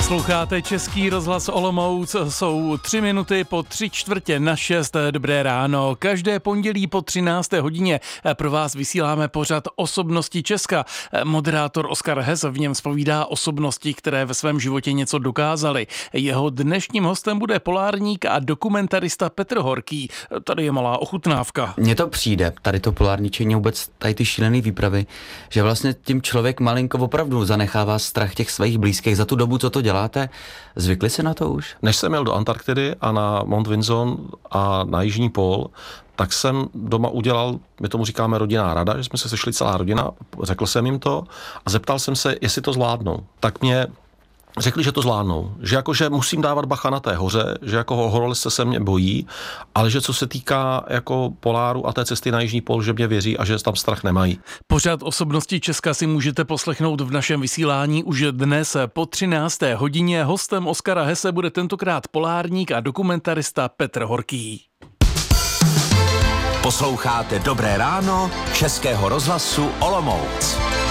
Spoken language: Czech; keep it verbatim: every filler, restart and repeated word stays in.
Posloucháte Český rozhlas Olomouc, jsou tři minuty po tři čtvrtě na šest. Dobré ráno. Každé pondělí po třinácté hodině pro vás vysíláme pořad Osobnosti Česka. Moderátor Oskar Hes v něm zpovídá osobnosti, které ve svém životě něco dokázaly. Jeho dnešním hostem bude polárník a dokumentarista Petr Horký. Tady je malá ochutnávka. Mně to přijde, tady to polárničení, vůbec tady ty šílený výpravy, že vlastně tím člověk malinko opravdu zanechává strach těch svých blízkých za tu dobu, co to děláte. Zvykli si na to už? Než jsem jel do Antarktidy a na Mount Vinson a na Jižní pól, tak jsem doma udělal, my tomu říkáme rodinná rada, že jsme se sešli celá rodina, řekl jsem jim to a zeptal jsem se, jestli to zvládnou. Tak mě řekli, že to zvládnou, že jakože musím dávat bacha na té hoře, že jako horolezce se mě bojí, ale že co se týká jako poláru a té cesty na Jižní pól, že mě věří a že tam strach nemají. Pořad Osobnosti Česka si můžete poslechnout v našem vysílání už dnes po třinácté hodině. Hostem Oskara Hese bude tentokrát polárník a dokumentarista Petr Horký. Posloucháte Dobré ráno Českého rozhlasu Olomouc.